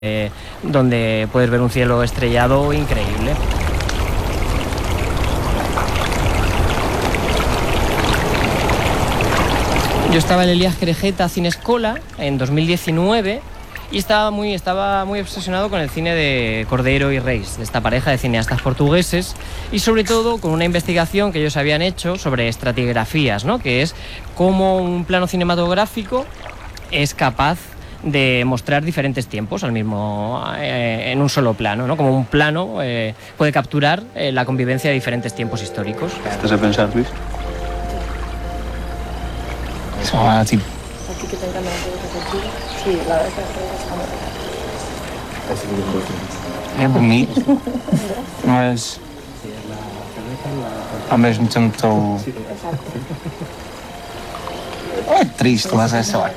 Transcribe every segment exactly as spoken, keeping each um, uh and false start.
eh, donde puedes ver un cielo estrellado increíble. Yo estaba en el Elias Querejeta Cinescola en dos mil diecinueve y estaba muy, estaba muy obsesionado con el cine de Cordero y Reis, de esta pareja de cineastas portugueses, y sobre todo con una investigación que ellos habían hecho sobre estratigrafías, ¿no? Que es cómo un plano cinematográfico es capaz de mostrar diferentes tiempos al mismo, eh, en un solo plano, ¿no? Como un plano eh, puede capturar eh, la convivencia de diferentes tiempos históricos. ¿Estás a pensar, Luis? Isso é tipo. Aqui que tem câmera de sí, la verdad que está muy É bonito, mas ao mesmo tempo estou. É triste, mas é só.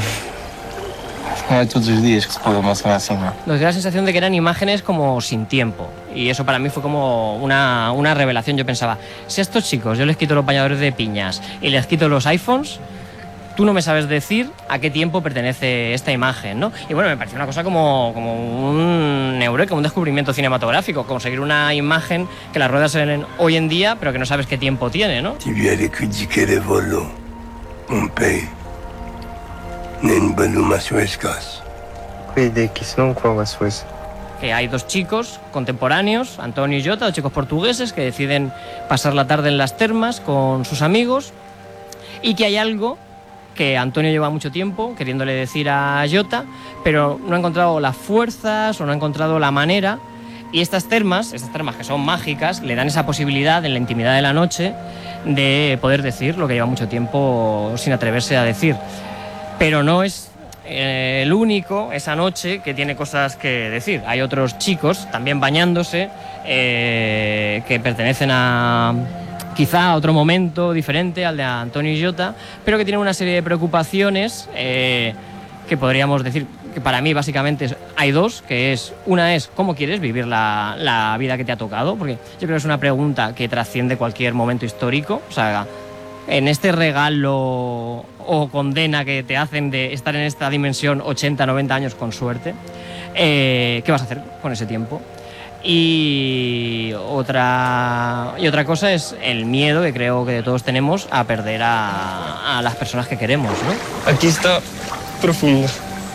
No es todos los días que se puede emocionar así, ¿no? Nos dio la sensación de que eran imágenes como sin tiempo, y eso para mí fue como una, una revelación. Yo pensaba, si a estos chicos yo les quito los bañadores de piñas y les quito los iPhones, tú no me sabes decir a qué tiempo pertenece esta imagen, ¿no? Y bueno, me pareció una cosa como, como un eureka, un descubrimiento cinematográfico, conseguir una imagen que las ruedas se ven hoy en día, pero que no sabes qué tiempo tiene, ¿no? Tu lui as récudiqué les volos, mon père. Nen baluma suescas. Cuide que son como suez. Que hay dos chicos contemporáneos, Antonio y Jota, dos chicos portugueses que deciden pasar la tarde en las termas con sus amigos, y que hay algo que Antonio lleva mucho tiempo queriéndole decir a Jota, pero no ha encontrado las fuerzas o no ha encontrado la manera, y estas termas, estas termas que son mágicas, le dan esa posibilidad en la intimidad de la noche de poder decir lo que lleva mucho tiempo sin atreverse a decir. Pero no es eh, el único esa noche que tiene cosas que decir. Hay otros chicos también bañándose eh, que pertenecen a quizá a otro momento diferente al de Antonio y Jota, pero que tienen una serie de preocupaciones eh, que podríamos decir que para mí básicamente hay dos, que es, una es cómo quieres vivir la, la vida que te ha tocado, porque yo creo que es una pregunta que trasciende cualquier momento histórico. O sea, en este regalo o condena que te hacen de estar en esta dimensión ochenta, noventa años con suerte, eh, ¿qué vas a hacer con ese tiempo? Y otra, y otra cosa es el miedo que creo que todos tenemos a perder a, a las personas que queremos, ¿no? Aquí está profundo.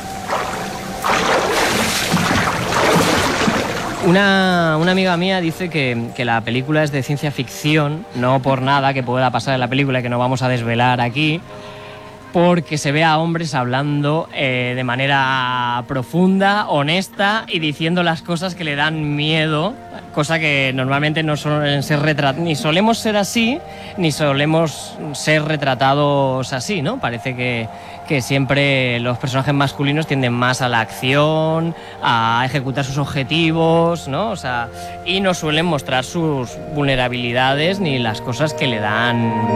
Una, una amiga mía dice que, que la película es de ciencia ficción, no por nada que pueda pasar en la película y que no vamos a desvelar aquí, porque se ve a hombres hablando eh, de manera profunda, honesta, y diciendo las cosas que le dan miedo, cosa que normalmente no suelen ser retrat- ni solemos ser así, ni solemos ser retratados así, ¿no? Parece que, que siempre los personajes masculinos tienden más a la acción, a ejecutar sus objetivos, ¿no? O sea, y no suelen mostrar sus vulnerabilidades ni las cosas que le dan